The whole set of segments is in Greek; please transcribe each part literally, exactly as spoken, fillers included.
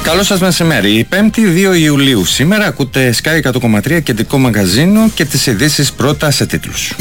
Καλό σας μεσημέρι. Η Πέμπτη δύο Ιουλίου σήμερα ακούτε Sky εκατό κόμμα τρία κεντρικό μαγκαζίνο και τις ειδήσεις πρώτα σε τίτλους.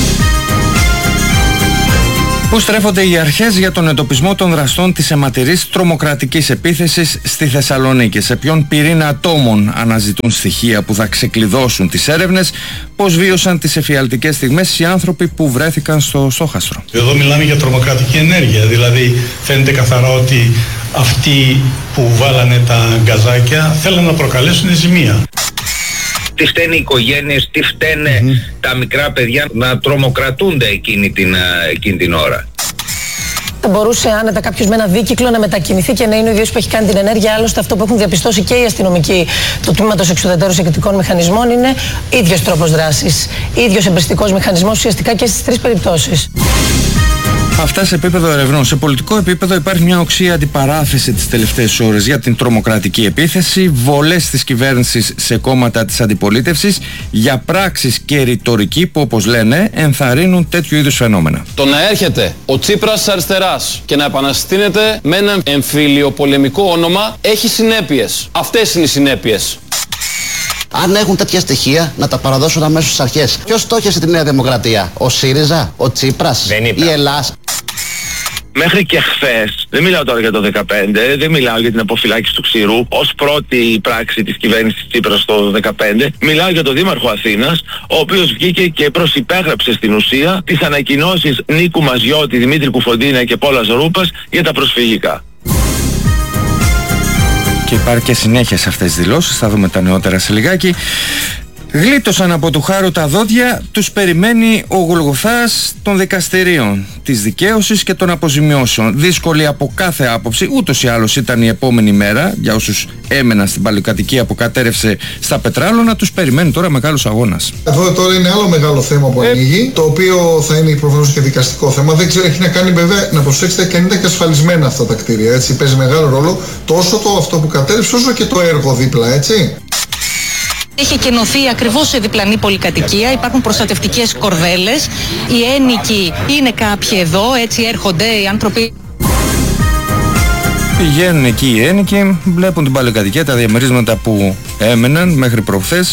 Πού στρέφονται οι αρχές για τον εντοπισμό των δραστών της αιματηρής τρομοκρατικής επίθεσης στη Θεσσαλονίκη? Σε ποιον πυρήνα ατόμων αναζητούν στοιχεία που θα ξεκλειδώσουν τις έρευνες? Πώς βίωσαν τις εφιαλτικές στιγμές οι άνθρωποι που βρέθηκαν στο στόχαστρο? Εδώ μιλάμε για τρομοκρατική ενέργεια, δηλαδή φαίνεται καθαρά ότι αυτοί που βάλανε τα γκαζάκια θέλουν να προκαλέσουν ζημία. Τι φταίνε οι οικογένειες, τι φταίνε mm-hmm. τα μικρά παιδιά να τρομοκρατούνται εκείνη την, εκείνη την ώρα. Θα μπορούσε άνετα κάποιος με ένα δίκυκλο να μετακινηθεί και να είναι ο ίδιος που έχει κάνει την ενέργεια. Άλλωστε, αυτό που έχουν διαπιστώσει και οι αστυνομικοί του τμήματος εξουδετερών συγκριτικών μηχανισμών είναι ίδιος τρόπος δράσης, ίδιος εμπριστικός μηχανισμός ουσιαστικά και στις τρεις περιπτώσεις. Αυτά σε επίπεδο ερευνών. Σε πολιτικό επίπεδο υπάρχει μια οξύ αντιπαράθεση τις τελευταίες ώρες για την τρομοκρατική επίθεση, βολές της κυβέρνησης σε κόμματα της αντιπολίτευσης για πράξεις και ρητορική που, όπως λένε, ενθαρρύνουν τέτοιου είδους φαινόμενα. Το να έρχεται ο Τσίπρας της αριστεράς και να επαναστήνεται με ένα εμφυλιοπολεμικό όνομα έχει συνέπειες. Αυτές είναι οι συνέπειες. Αν έχουν τέτοια στοιχεία, να τα παραδώσουν αμέσως στις αρχές. Ποιος στόχευσε τη Νέα Δημοκρατία? Ο ΣΥΡΙΖΑ, ο Τσίπρας, η Ελλάς? Μέχρι και χθες, δεν μιλάω τώρα για το δεκαπέντε, δεν μιλάω για την αποφυλάκηση του Ξηρού ως πρώτη πράξη της κυβέρνησης Τσίπρας το δεκαπέντε, μιλάω για τον Δήμαρχο Αθήνας, ο οποίος βγήκε και προσυπέγραψε στην ουσία τις ανακοινώσεις Νίκου Μαζιώτη, Δημήτρη Κουφοντίνα και Πόλας Ρούπας για τα προσφυγικά. Και υπάρχει και συνέχεια σε αυτές τις δηλώσεις, θα δούμε τα νεότερα σε λιγάκι. Γλίτωσαν από του Χάρου τα δόντια, τους περιμένει ο Γολγοθάς των δικαστηρίων, της δικαίωσης και των αποζημιώσεων. Δύσκολη από κάθε άποψη, ούτως ή άλλως ήταν η επόμενη μέρα για όσους έμεναν στην παλαιοκατοικία που κατέρευσε στα Πετράλωνα, τους περιμένει τώρα μεγάλος αγώνας. Εδώ τώρα είναι άλλο μεγάλο θέμα που ανοίγει, ε... το οποίο θα είναι προφανώς και δικαστικό θέμα. Δεν ξέρω, έχει να κάνει βέβαια, να προσέξετε, και αν είναι και ασφαλισμένα αυτά τα κτίρια, έτσι. Παίζει μεγάλο ρόλο τόσο το αυτό που κατέρευσε όσο και το έργο δίπλα, έτσι. Έχει κενωθεί ακριβώς σε διπλανή πολυκατοικία, υπάρχουν προστατευτικές κορδέλες, οι ένοικοι είναι κάποιοι εδώ, έτσι έρχονται οι άνθρωποι. Πηγαίνουν εκεί οι ένοικοι, βλέπουν την πολυκατοικία, τα διαμερίσματα που έμεναν μέχρι προχθές.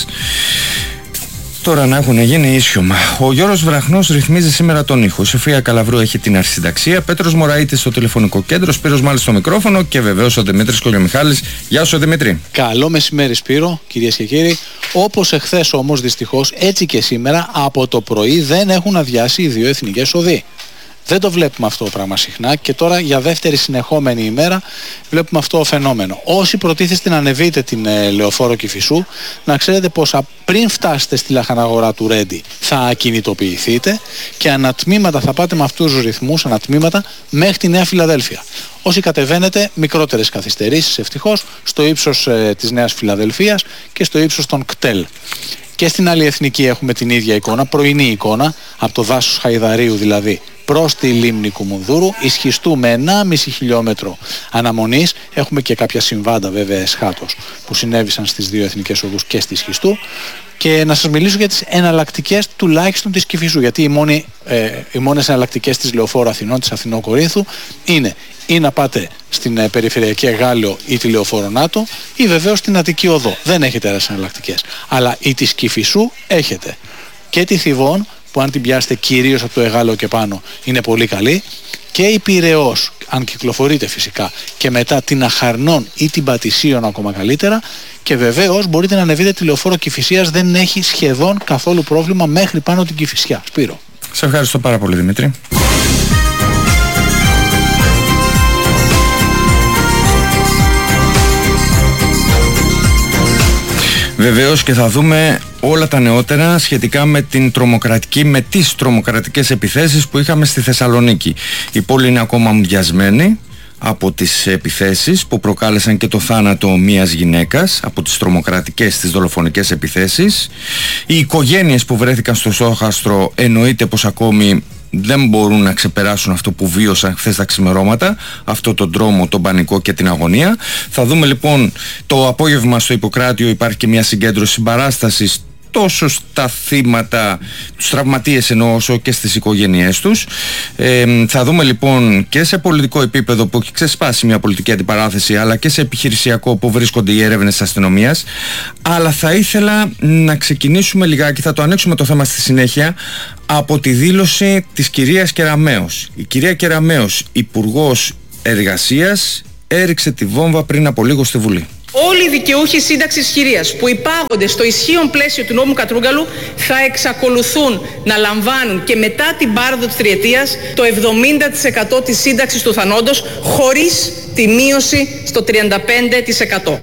Τώρα να έχουν γίνει ίσιωμα. Ο Γιώργος Βραχνός ρυθμίζει σήμερα τον ήχο. Η Σοφία Καλαβρού έχει την αρχισυνταξία. Πέτρος Μωραΐτης στο τηλεφωνικό κέντρο. Σπύρος Μάλης στο μικρόφωνο. Και βεβαίως ο Δημήτρης Κολιομιχάλης. Γεια σου, Δημήτρη. Καλό μεσημέρι, Σπύρο, κυρίες και κύριοι. Όπως εχθές όμως, δυστυχώς, έτσι και σήμερα από το πρωί δεν έχουν αδειάσει οι δύο εθνικές οδοί. Δεν το βλέπουμε αυτό το πράγμα συχνά και τώρα για δεύτερη συνεχόμενη ημέρα βλέπουμε αυτό το φαινόμενο. Όσοι προτίθεστε να ανεβείτε την ε, λεωφόρο Κηφισού, να ξέρετε πως α, πριν φτάσετε στη λαχαναγορά του Ρέντι θα ακινητοποιηθείτε και ανατμήματα θα πάτε με αυτούς τους ρυθμούς, ανατμήματα μέχρι τη Νέα Φιλαδέλφια. Όσοι κατεβαίνετε, μικρότερες καθυστερήσεις ευτυχώς στο ύψος ε, της Νέας Φιλαδελφίας και στο ύψος των κτέλ. Και στην άλλη εθνική έχουμε την ίδια εικόνα, πρωινή εικόνα, από το δάσος Χαϊδαρίου δηλαδή προς τη λίμνη Κουμουνδούρου, ισχυστού με ενάμιση χιλιόμετρο αναμονής. Έχουμε και κάποια συμβάντα βέβαια εσχάτως που συνέβησαν στις δύο εθνικές οδούς και στη Ισχυστού. Και να σας μιλήσω για τις εναλλακτικές τουλάχιστον της Κηφισού, γιατί οι, μόνοι, ε, οι μόνες εναλλακτικές της Λεωφόρου Αθηνών, της Αθηνών Κορίνθου, είναι ή να πάτε στην ε, περιφερειακή Εγάλεο ή τη Λεωφόρο Νάτο ή βεβαίως την Αττική Οδό. Δεν έχετε άλλες εναλλακτικές. Αλλά η της Κηφισού έχετε. Και τη Θηβών, που αν την πιάσετε κυρίως από το Εγάλεο και πάνω είναι πολύ καλή, και η Πειραιώς, αν κυκλοφορείτε φυσικά, και μετά την Αχαρνών ή την Πατησίων ακόμα καλύτερα, και βεβαίως μπορείτε να ανεβείτε τη Λεωφόρο Κηφισίας, δεν έχει σχεδόν καθόλου πρόβλημα μέχρι πάνω την Κηφισιά. Σπύρο. Σε ευχαριστώ πάρα πολύ, Δημήτρη. Βεβαίως και θα δούμε όλα τα νεότερα σχετικά με την τρομοκρατική, με τις τρομοκρατικές επιθέσεις που είχαμε στη Θεσσαλονίκη. Η πόλη είναι ακόμα μουδιασμένη από τις επιθέσεις που προκάλεσαν και το θάνατο μιας γυναίκας, από τις τρομοκρατικές, τις δολοφονικές επιθέσεις. Οι οικογένειες που βρέθηκαν στο στόχαστρο εννοείται πως ακόμη δεν μπορούν να ξεπεράσουν αυτό που βίωσαν χθες τα ξημερώματα, αυτό τον τρόμο, τον πανικό και την αγωνία. Θα δούμε λοιπόν το απόγευμα στο Ιπποκράτιο, υπάρχει και μια συγκέντρωση συμπαράστασης τόσο στα θύματα, τους τραυματίες εννοώ, όσο και στις οικογένειές τους. Ε, θα δούμε λοιπόν και σε πολιτικό επίπεδο που έχει ξεσπάσει μια πολιτική αντιπαράθεση, αλλά και σε επιχειρησιακό που βρίσκονται οι έρευνες της αστυνομίας. Αλλά θα ήθελα να ξεκινήσουμε λιγάκι, θα το ανοίξουμε το θέμα στη συνέχεια, από τη δήλωση της κυρίας Κεραμέως. Η κυρία Κεραμέως, Υπουργός Εργασίας, έριξε τη βόμβα πριν από λίγο στη Βουλή. Όλοι οι δικαιούχοι σύνταξης χειρίας που υπάγονται στο ισχύον πλαίσιο του νόμου Κατρούγκαλου θα εξακολουθούν να λαμβάνουν και μετά την πάροδο της τριετίας το εβδομήντα τοις εκατό της σύνταξης του θανόντος, χωρίς τη μείωση στο τριάντα πέντε τοις εκατό.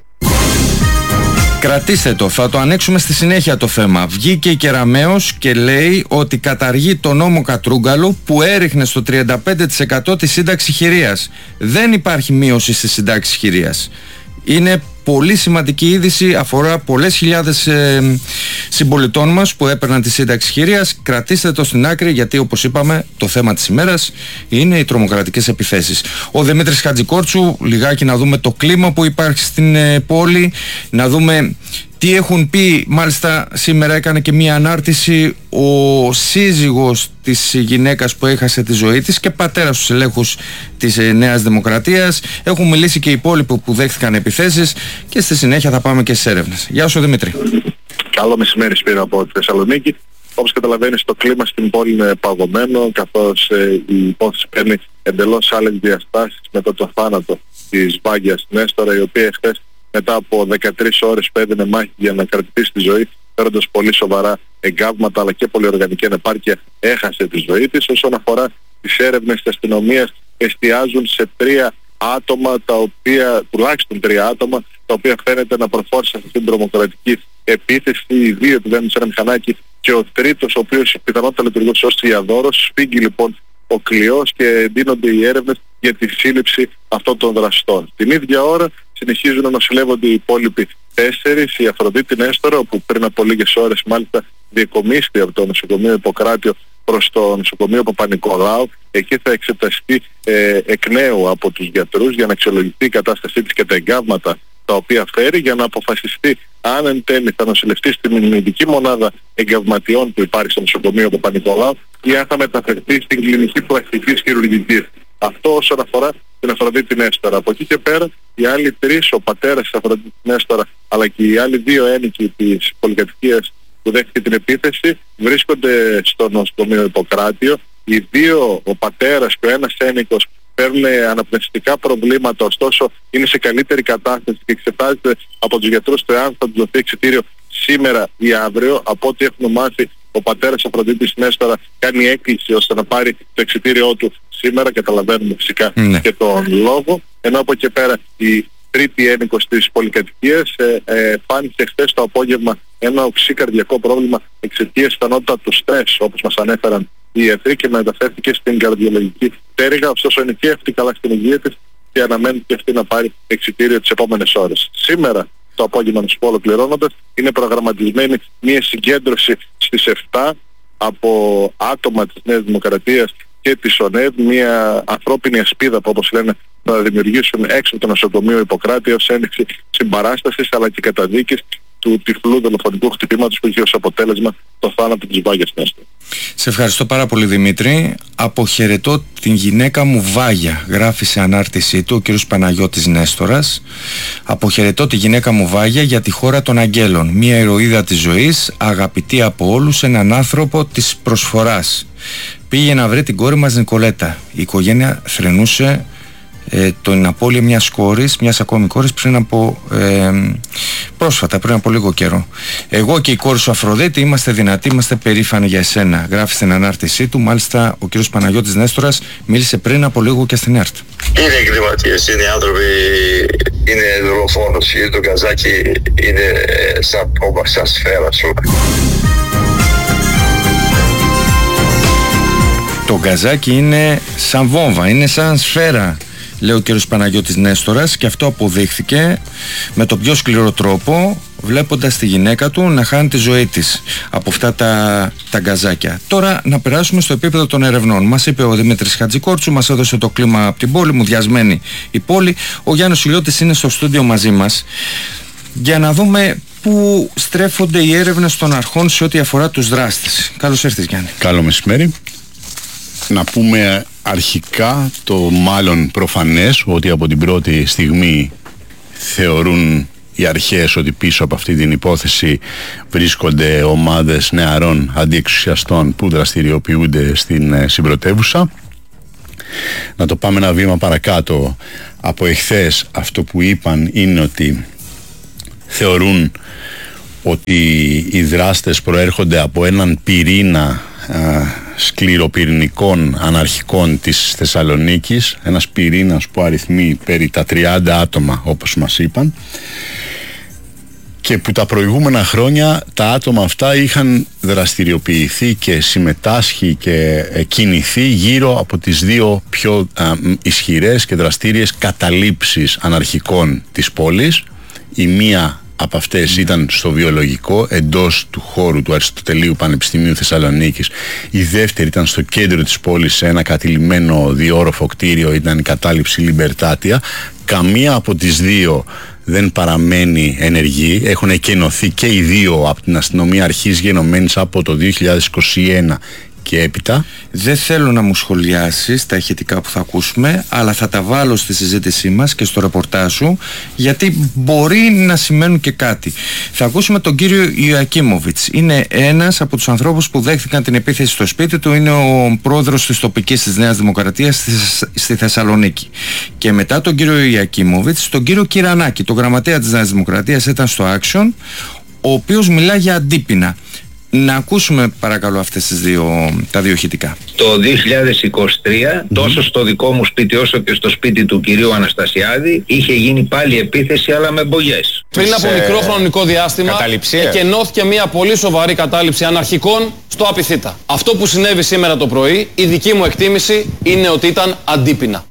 Κρατήστε το, θα το ανοίξουμε στη συνέχεια το θέμα. Βγήκε η Κεραμέως και λέει ότι καταργεί το νόμο Κατρούγκαλου που έριχνε στο τριάντα πέντε τοις εκατό τη σύνταξη χειρίας. Δεν υπάρχει μείωση στη σύνταξη χειρίας. Είναι πολύ σημαντική είδηση, αφορά πολλές χιλιάδες ε, συμπολιτών μας που έπαιρναν τη σύνταξη χειρίας. Κρατήστε το στην άκρη, γιατί όπως είπαμε το θέμα της ημέρας είναι οι τρομοκρατικές επιθέσεις. Ο Δημήτρης Χατζικόρτσου, λιγάκι να δούμε το κλίμα που υπάρχει στην ε, πόλη, να δούμε τι έχουν πει. Μάλιστα σήμερα έκανε και μία ανάρτηση ο σύζυγος της γυναίκας που έχασε τη ζωή της και πατέρας στους ελέγχους της ε, Νέας Δημοκρατίας. Έχουν μιλήσει και οι υπόλοιποι που δέχτηκαν επιθέσεις και στη συνέχεια θα πάμε και στις έρευνες. Γεια σου Δημήτρη. Καλό μεσημέρι, Σπύρο, από τη Θεσσαλονίκη. Όπως καταλαβαίνεις, το κλίμα στην πόλη είναι παγωμένο, καθώς ε, η υπόθεση παίρνει εντελώς άλλες διαστάσεις μετά το θάνατο της Βάγγιας Νέστορα, η οποία χθες μετά από δεκατρείς ώρες που έδινε μάχη για να κρατήσει τη ζωή, παίρνοντας πολύ σοβαρά εγκάβματα αλλά και πολυοργανική ανεπάρκεια, έχασε τη ζωή της. Όσον αφορά τις έρευνες της αστυνομίας, εστιάζουν σε τρία άτομα, τα οποία, τουλάχιστον τρία άτομα, τα οποία φαίνεται να προφόρησαν αυτή την τρομοκρατική επίθεση. Οι δύο του σε ένα μηχανάκι και ο τρίτος, ο οποίος πιθανότατα λειτουργούσε ως Τσιαδόρος. Σφίγγει λοιπόν ο κλειός και εντείνονται οι έρευνες για τη σύλληψη αυτών των δραστών. Την ίδια ώρα συνεχίζουν να νοσηλεύονται οι υπόλοιποι τέσσερις, η Αφροδίτη Νέστορα, όπου πριν από λίγες ώρες μάλιστα διεκομίστη από το νοσοκομείο Ιπποκράτιο προς το νοσοκομείο Παπα-Νικολάου. Εκεί θα εξεταστεί ε, εκ νέου από τους γιατρούς για να αξιολογηθεί η κατάστασή της και τα εγκάβματα τα οποία φέρει, για να αποφασιστεί αν εν τέλει θα νοσηλευτεί στην μηνυτική μονάδα εγκαυματιών που υπάρχει στο νοσοκομείο Παπα-Νικολάου ή αν θα μεταφερθεί στην κλινική πλαστικής χειρουργικής. Αυτό όσον αφορά την Αφροδίτη Νέστορα. Από εκεί και πέρα οι άλλοι τρεις, ο πατέρας της Αφροδίτη Νέστορα αλλά και οι άλλοι δύο ένοικοι της πολυκατοικίας που δέχτηκε την επίθεση, βρίσκονται στο νοσοκομείο Ιπποκράτιο. Οι δύο, ο πατέρας και ο ένας ένοικος, παίρνουν αναπνευστικά προβλήματα, ωστόσο είναι σε καλύτερη κατάσταση και εξετάζεται από τους γιατρούς το εάν θα τους δοθεί εξιτήριο σήμερα ή αύριο. Από ό,τι έχουμε μάθει, ο πατέρας Αφροδίτης Νέστορα κάνει έκκληση ώστε να πάρει το εξιτήριό του σήμερα, καταλαβαίνουμε φυσικά ναι. και τον λόγο. Ενώ από εκεί πέρα η τρίτη ένοικος της πολυκατοικίας ε, ε, φάνηκε χθες το απόγευμα ένα οξύ καρδιακό πρόβλημα εξαιτίας πιθανότητα του στρες, όπως μας ανέφεραν οι ιατροί, και μεταφέρθηκε στην καρδιολογική πτέρυγα. Ωστόσο είναι και αυτή καλά στην υγεία της και αναμένει και αυτή να πάρει εξιτήριο τις επόμενες ώρες. Σήμερα το απόγευμα, να σου πω ολοκληρώνοντας, είναι προγραμματισμένη μια συγκέντρωση στις επτά από άτομα της Νέας Δημοκρατίας και της ΟΝΕΔ, μια ανθρώπινη ασπίδα που όπως λένε θα δημιουργήσουν έξω από το νοσοκομείο Ιπποκράτη ως ένδειξη συμπαράστασης αλλά και καταδίκης του τυφλού δολοφονικού χτυπήματος που είχε ως αποτέλεσμα το θάνατο της Βάγγιας Νέστορα. Σε ευχαριστώ πάρα πολύ Δημήτρη. Αποχαιρετώ την γυναίκα μου Βάγια, γράφει σε ανάρτησή του ο κύριος Παναγιώτης Νέστορας. Αποχαιρετώ τη γυναίκα μου Βάγια για τη χώρα των αγγέλων, μια ηρωίδα της ζωής, αγαπητή από όλους, έναν άνθρωπο της προσφοράς. Πήγε να βρει την κόρη μας Νικολέτα. Η οικογένεια θρηνούσε ε, την απώλεια μιας κόρης, μιας ακόμη κόρης πριν από ε, πρόσφατα, πριν από λίγο καιρό. Εγώ και η κόρη σου Αφροδίτη είμαστε δυνατοί, είμαστε περήφανοι για εσένα, γράφει στην ανάρτησή του. Μάλιστα ο κύριος Παναγιώτης Νέστορας μίλησε πριν από λίγο και στην ΕΡΤ. Είναι εγκληματίες, είναι άνθρωποι, είναι δολοφόνος, γιατί το Καζάκι είναι σαν πόμπα, σαν σφαίρα σου. Το Γκαζάκι είναι σαν βόμβα, είναι σαν σφαίρα, λέει ο κύριος Παναγιώτης Νέστορας, και αυτό αποδείχθηκε με το πιο σκληρό τρόπο, βλέποντας τη γυναίκα του να χάνει τη ζωή της από αυτά τα, τα γκαζάκια. Τώρα να περάσουμε στο επίπεδο των ερευνών. Μας είπε ο Δημήτρης Χατζικόρτσου, μας έδωσε το κλίμα από την πόλη, μουδιασμένη η πόλη. Ο Γιάννος Ηλιώτης είναι στο στούντιο μαζί μας για να δούμε που στρέφονται οι έρευνες των αρχών σε ό,τι αφορά τους δράστες? Καλώς ήρθες, Γιάννη. Καλό μεσημέρι. Να πούμε αρχικά το μάλλον προφανές, ότι από την πρώτη στιγμή θεωρούν οι αρχές ότι πίσω από αυτή την υπόθεση βρίσκονται ομάδες νεαρών αντιεξουσιαστών που δραστηριοποιούνται στην συμπρωτεύουσα. Να το πάμε ένα βήμα παρακάτω. Από εχθές αυτό που είπαν είναι ότι θεωρούν ότι οι δράστες προέρχονται από έναν πυρήνα α, σκληροπυρηνικών αναρχικών της Θεσσαλονίκης, ένας πυρήνας που αριθμεί περί τα τριάντα άτομα, όπως μας είπαν, και που τα προηγούμενα χρόνια τα άτομα αυτά είχαν δραστηριοποιηθεί και συμμετάσχει και κινηθεί γύρω από τις δύο πιο α, ισχυρές και δραστήριες καταλήψεις αναρχικών της πόλης. Η μία από αυτές ήταν στο βιολογικό, εντός του χώρου του Αριστοτελείου Πανεπιστημίου Θεσσαλονίκης. Η δεύτερη ήταν στο κέντρο της πόλης, σε ένα κατηλημμένο διόροφο κτίριο, ήταν η κατάληψη Λιμπερτάτια. Καμία από τις δύο δεν παραμένει ενεργή. Έχουν εκενωθεί και οι δύο από την αστυνομία αρχής γενομένης από το δύο χιλιάδες είκοσι ένα και έπειτα. Δεν θέλω να μου σχολιάσεις τα ηχητικά που θα ακούσουμε, αλλά θα τα βάλω στη συζήτησή μας και στο ρεπορτάζ σου, γιατί μπορεί να σημαίνουν και κάτι. Θα ακούσουμε τον κύριο Ιωακίμοβιτς. Είναι ένας από τους ανθρώπους που δέχτηκαν την επίθεση στο σπίτι του. Είναι ο πρόεδρος της τοπικής της Νέας Δημοκρατίας στη, στη Θεσσαλονίκη. Και μετά τον κύριο Ιωακίμοβιτς, τον κύριο Κυρανάκη, τον γραμματέα της Νέας Δημοκρατίας, ήταν στο Action, ο οποίος μιλά για αντίπεινα. Να ακούσουμε παρακαλώ αυτές τις δύο, τα δύο ηχητικά. Το δύο χιλιάδες είκοσι τρία, mm-hmm. τόσο στο δικό μου σπίτι όσο και στο σπίτι του κυρίου Αναστασιάδη, είχε γίνει πάλι επίθεση, αλλά με μπογιές. Πριν από ε... μικρό χρονικό διάστημα εκενώθηκε μια πολύ σοβαρή κατάληψη αναρχικών στο Απιθύτα. Αυτό που συνέβη σήμερα το πρωί, η δική μου εκτίμηση είναι ότι ήταν αντίπεινα.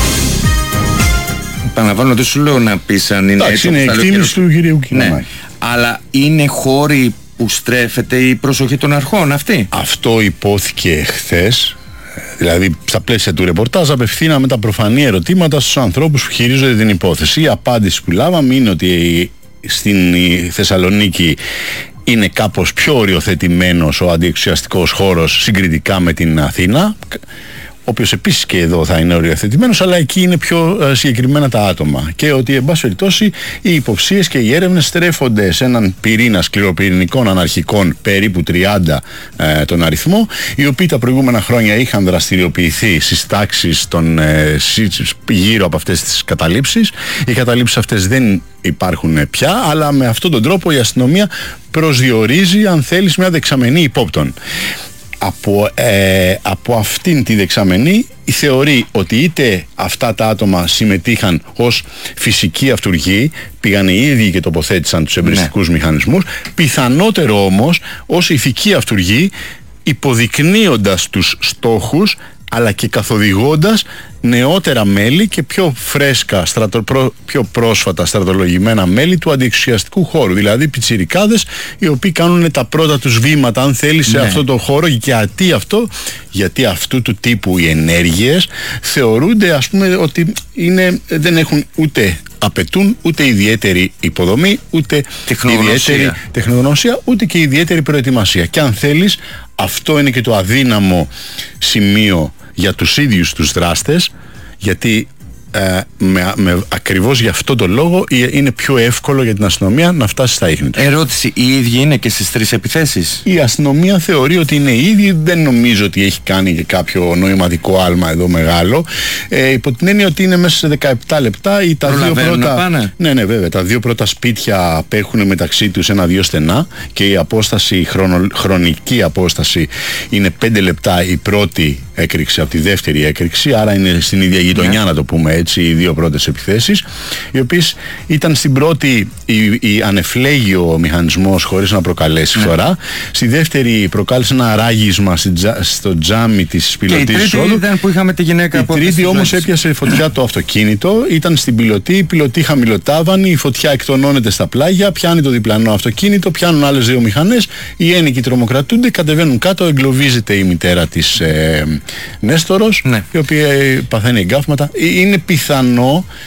Επαναλαμβάνω, δεν σου λέω να πεις αν είναι έτσι. Είναι εκτίμηση του κυρίου Κυρανάκη. Ναι, αλλά είναι χώροι που στρέφεται η προσοχή των αρχών αυτή. Αυτό υπόθηκε χθες. Δηλαδή, στα πλαίσια του ρεπορτάζ, απευθύναμε τα προφανή ερωτήματα στους ανθρώπους που χειρίζονται την υπόθεση. Η απάντηση που λάβαμε είναι ότι στην Θεσσαλονίκη είναι κάπως πιο οριοθετημένος ο αντιεξουσιαστικός χώρος συγκριτικά με την Αθήνα, ο οποίος επίσης και εδώ θα είναι οριοθετημένος, αλλά εκεί είναι πιο ε, συγκεκριμένα τα άτομα. Και ότι, εν πάση περιπτώσει, οι υποψίες και οι έρευνες στρέφονται σε έναν πυρήνα σκληροπυρηνικών αναρχικών, περίπου τριάντα ε, τον αριθμό, οι οποίοι τα προηγούμενα χρόνια είχαν δραστηριοποιηθεί στις τάξεις των, ε, γύρω από αυτές τις καταλήψεις. Οι καταλήψεις αυτές δεν υπάρχουν πια, αλλά με αυτόν τον τρόπο η αστυνομία προσδιορίζει, αν θέλεις, μια δεξαμενή υπόπτων. Από, ε, από αυτήν τη δεξαμενή θεωρεί ότι είτε αυτά τα άτομα συμμετείχαν ως φυσικοί αυτουργοί, πήγαν οι ίδιοι και τοποθέτησαν τους εμπριστικούς ναι. μηχανισμούς, πιθανότερο όμως ως ηθικοί αυτουργοί, υποδεικνύοντας τους στόχους αλλά και καθοδηγώντας νεότερα μέλη και πιο φρέσκα, στρατο, προ, πιο πρόσφατα στρατολογημένα μέλη του αντιεξουσιαστικού χώρου. Δηλαδή πιτσιρικάδες οι οποίοι κάνουν τα πρώτα τους βήματα, αν θέλει, σε ναι. αυτό το χώρο. Και γιατί αυτό? Γιατί αυτού του τύπου οι ενέργειες θεωρούνται, ας πούμε, ότι είναι, δεν έχουν ούτε απαιτούν ούτε ιδιαίτερη υποδομή, ούτε ιδιαίτερη τεχνογνωσία, ούτε και ιδιαίτερη προετοιμασία. Και αν θέλεις, αυτό είναι και το αδύναμο σημείο για τους ίδιους τους δράστες, γιατί ε, με, με, ακριβώς για αυτό το λόγο είναι πιο εύκολο για την αστυνομία να φτάσει στα ίχνη του. Ερώτηση, οι ίδιοι είναι και στις τρεις επιθέσεις? Η αστυνομία θεωρεί ότι είναι οι ίδιοι, δεν νομίζω ότι έχει κάνει και κάποιο νοηματικό άλμα εδώ μεγάλο, ε, υπό την έννοια ότι είναι μέσα σε δεκαεπτά λεπτά ή τα δύο πρώτα. Ναι, ναι, βέβαια. Τα δύο πρώτα σπίτια απέχουν μεταξύ τους ένα-δύο στενά και η απόσταση, η χρονο, χρονική απόσταση είναι πέντε λεπτά η πρώτη έκρηξη από τη δεύτερη έκρηξη, άρα είναι στην ίδια γειτονιά, ναι. να το πούμε έτσι, οι δύο πρώτες επιθέσεις, οι οποίες ήταν στην πρώτη η, η ανεφλέγει ο μηχανισμός χωρίς να προκαλέσει φθορά, ναι. στη δεύτερη προκάλεσε ένα ράγισμα στο τζάμι της πιλωτής. Και η τρίτη όλου. Ήταν που είχαμε τη γυναίκα. Η τρίτη όμως έπιασε φωτιά το αυτοκίνητο, ήταν στην πιλωτή, η πιλωτή χαμηλοτάβανη, η φωτιά εκτονώνεται στα πλάγια, πιάνει το διπλανό αυτοκίνητο, πιάνουν άλλες δύο μηχανές, οι ένικοι τρομοκρατούνται, κατεβαίνουν κάτω, εγκλωβίζεται η μητέρα της ε, Νέστορος, ναι. η οποία παθαίνει εγκάφματα. Είναι πιθανό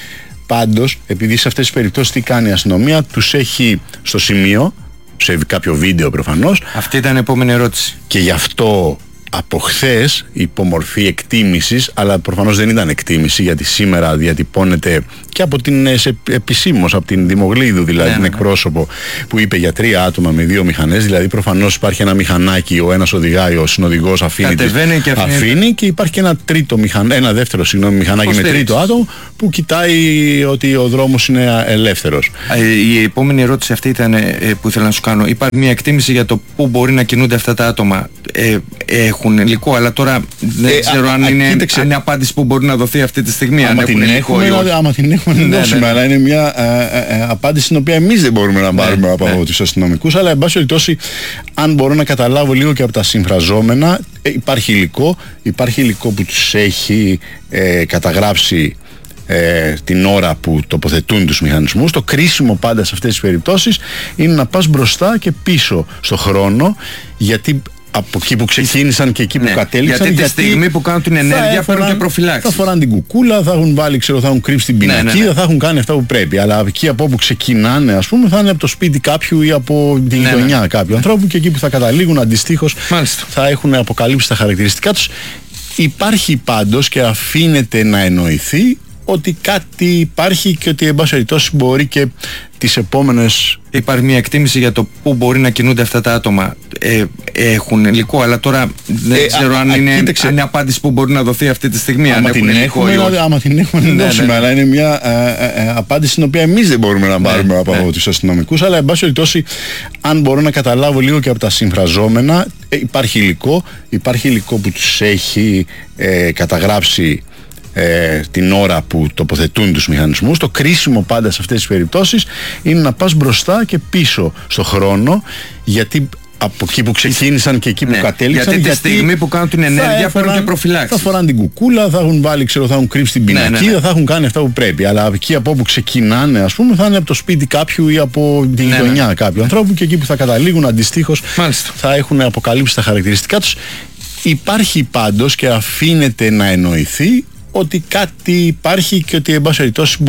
πάντως, επειδή σε αυτές τις περιπτώσεις τι κάνει η αστυνομία, τους έχει στο σημείο, σε κάποιο βίντεο προφανώς. Αυτή ήταν η επόμενη ερώτηση. Και γι' αυτό από χθες υπομορφή εκτίμησης, αλλά προφανώς δεν ήταν εκτίμηση, γιατί σήμερα διατυπώνεται και από την επισήμως, από την Δημογλίδου δηλαδή, ναι, την ναι, εκπρόσωπο, που είπε για τρία άτομα με δύο μηχανές. Δηλαδή προφανώς υπάρχει ένα μηχανάκι, ο ένας οδηγάει, ο συνοδηγός αφήνει, τις, και αφήνει, αφήνει και υπάρχει και ένα, τρίτο μηχαν, ένα δεύτερο συγγνώμη, μηχανάκι με τρίτο άτομο που κοιτάει ότι ο δρόμος είναι ελεύθερος. Η επόμενη ερώτηση αυτή ήταν που ήθελα να σου κάνω. Υπάρχει μια εκτίμηση για το πού μπορεί να κινούνται αυτά τα άτομα. Ε, έχουν υλικό, αλλά τώρα δεν ε, ξέρω α, αν, α, είναι, αν είναι απάντηση που μπορεί να δοθεί αυτή τη στιγμή. Άμα αν την έχουμε, υλικό, άμα την έχουμε ναι, δώσουμε, ναι, ναι. αλλά είναι μια α, α, α, απάντηση την οποία εμείς δεν μπορούμε να πάρουμε ναι, από ναι. τους αστυνομικούς, αλλά εν πάση περιπτώσει, αν μπορώ να καταλάβω λίγο και από τα συμφραζόμενα, ε, υπάρχει υλικό, υπάρχει υλικό που τους έχει ε, καταγράψει Ε, την ώρα που τοποθετούν τους μηχανισμούς. Το κρίσιμο πάντα σε αυτές τις περιπτώσεις είναι να πας μπροστά και πίσω στο χρόνο, γιατί από εκεί που ξεκίνησαν και εκεί που ναι, κατέληξαν, γιατί τη γιατί στιγμή που κάνουν την ενέργεια παίρνουν και προφυλάξεις. Θα φοράνε την κουκούλα, θα έχουν βάλει, ξέρω, θα έχουν κρύψει την πινακίδα, ναι, ναι, ναι. θα έχουν κάνει αυτά που πρέπει. Αλλά εκεί από όπου ξεκινάνε, ας πούμε, θα είναι από το σπίτι κάποιου ή από τη ναι, γειτονιά ναι. κάποιου ανθρώπου, και εκεί που θα καταλήγουν αντιστοίχως θα έχουν αποκαλύψει τα χαρακτηριστικά τους. Υπάρχει πάντως και αφήνεται να εννοηθεί ότι κάτι υπάρχει και ότι εν πάση περιπτώσει μπορεί και τις επόμενες... Υπάρχει μια εκτίμηση για το πού μπορεί να κινούνται αυτά τα άτομα. Ε, έχουν υλικό, αλλά τώρα δεν ε, ξέρω α, αν, α, είναι, αν είναι απάντηση που μπορεί να δοθεί αυτή τη στιγμή. Άμα αν την έχουμε, υλικό, άμα την έχουμε ναι, δώσουμε, ναι, ναι. αλλά είναι μια α, α, α, απάντηση την οποία εμείς δεν μπορούμε να πάρουμε ναι, από ναι. τους αστυνομικούς, αλλά εν πάση περιπτώσει, αν μπορώ να καταλάβω λίγο και από τα συμφραζόμενα, ε, υπάρχει υλικό, υπάρχει υλικό που τους έχει ε, καταγράψει Ε, την ώρα που τοποθετούν τους μηχανισμούς. Το κρίσιμο πάντα σε αυτές τις περιπτώσεις είναι να πας μπροστά και πίσω στο χρόνο, γιατί από εκεί που ξεκίνησαν και εκεί ναι, που κατέληξαν, γιατί τη γιατί στιγμή που κάνουν την ενέργεια παίρνουν και προφυλάξεις. Θα φοράνε την κουκούλα, θα έχουν βάλει, ξέρω, θα έχουν κρύψει την πινακίδα, ναι, ναι, ναι. θα έχουν κάνει αυτά που πρέπει. Αλλά εκεί από όπου ξεκινάνε, ας πούμε, θα είναι από το σπίτι κάποιου ή από τη ναι, γειτονιά ναι. κάποιου ανθρώπου, και εκεί που θα καταλήγουν αντιστοίχως θα έχουν αποκαλύψει τα χαρακτηριστικά τους. Υπάρχει πάντως και αφήνεται να εννοηθεί ότι κάτι υπάρχει και ότι εν πάση περιπτώσει